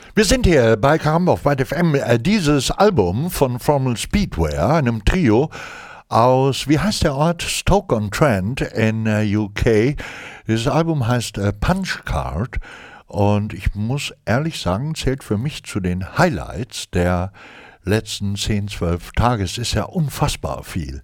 Wir sind hier bei Karamba auf Byte FM. Dieses Album von Formel Speedway, einem Trio aus, wie heißt der Ort? Stoke-on-Trent in UK. Dieses Album heißt Punch Card und ich muss ehrlich sagen, zählt für mich zu den Highlights der letzten 10, 12 Tage. Es ist ja unfassbar viel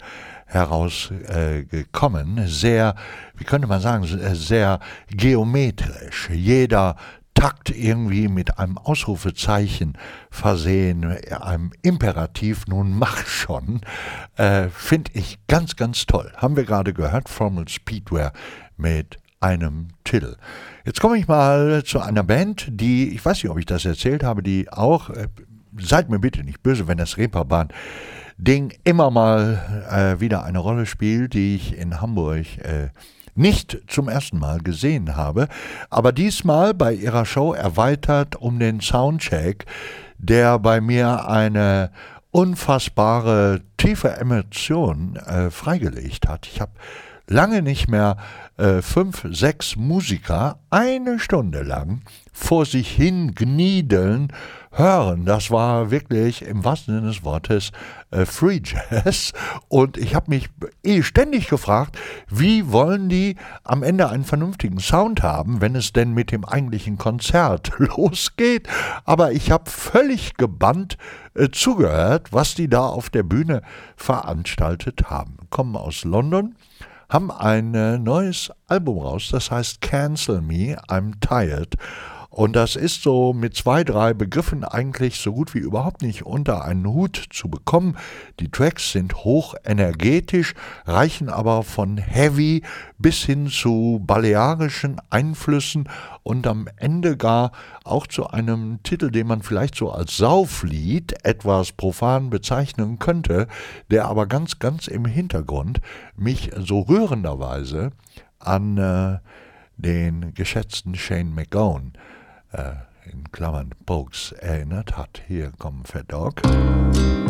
herausgekommen. Sehr, wie könnte man sagen, sehr geometrisch. Jeder Takt irgendwie mit einem Ausrufezeichen versehen, einem Imperativ, nun mach schon, finde ich ganz, ganz toll. Haben wir gerade gehört, Formel Speedway mit einem Titel. Jetzt komme ich mal zu einer Band, die, ich weiß nicht, ob ich das erzählt habe, die auch, seid mir bitte nicht böse, wenn das Reeperbahn-Ding immer mal wieder eine Rolle spielt, die ich in Hamburg nicht zum ersten Mal gesehen habe, aber diesmal bei ihrer Show erweitert um den Soundcheck, der bei mir eine unfassbare tiefe Emotion freigelegt hat. Ich habe lange nicht mehr 5, 6 Musiker eine Stunde lang vor sich hin gniedeln hören. Das war wirklich im wahrsten Sinne des Wortes Free Jazz. Und ich habe mich ständig gefragt, wie wollen die am Ende einen vernünftigen Sound haben, wenn es denn mit dem eigentlichen Konzert losgeht. Aber ich habe völlig gebannt zugehört, was die da auf der Bühne veranstaltet haben. Kommen aus London, haben ein neues Album raus, das heißt Cancel Me, I'm Tired. Und das ist so mit 2, 3 Begriffen eigentlich so gut wie überhaupt nicht unter einen Hut zu bekommen. Die Tracks sind hoch energetisch, reichen aber von Heavy bis hin zu balearischen Einflüssen und am Ende gar auch zu einem Titel, den man vielleicht so als Sauflied etwas profan bezeichnen könnte, der aber ganz, ganz im Hintergrund mich so rührenderweise an den geschätzten Shane MacGowan in Klammern Pokes erinnert hat. Hier kommen Fat Dog.